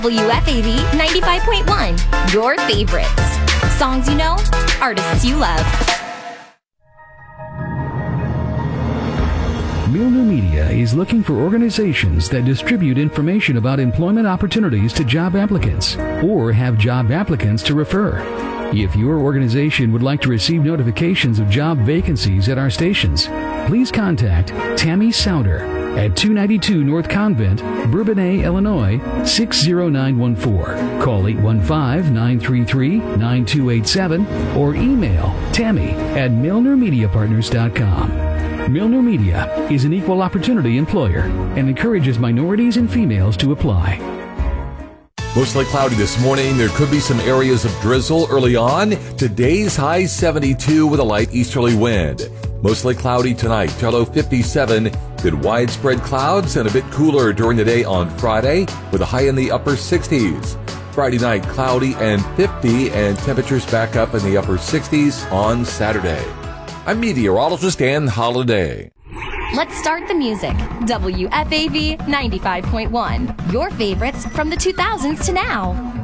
WFAV 95.1, your favorites. Songs you know, artists you love. Milner Media is looking for organizations that distribute information about employment opportunities to job applicants or have job applicants to refer. If your organization would like to receive notifications of job vacancies at our stations, please contact Tammy Souter at 292 North Convent, Bourbonnais, Illinois, 60914. Call 815-933-9287 or email Tammy at MilnerMediaPartners.com. Milner Media is an equal opportunity employer and encourages minorities and females to apply. Mostly cloudy this morning. There could be some areas of drizzle early on. Today's high 72 with a light easterly wind. Mostly cloudy tonight, low 57. Good widespread clouds and a bit cooler during the day on Friday with a high in the upper 60s. Friday night, cloudy and 50, and temperatures back up in the upper 60s on Saturday. I'm meteorologist Ann Holiday. Let's start the music. WFAV 95.1, your favorites from the 2000s to now.